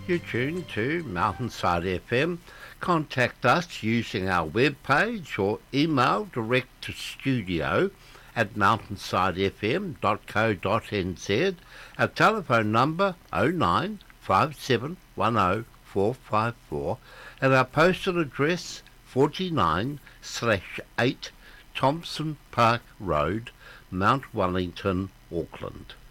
You're tuned to Mountainside FM. Contact us using our webpage or email direct to studio@mountainsidefm.co.nz. Our telephone number 09 5710 454 and our postal address 49/8 Thompson Park Road, Mount Wellington, Auckland.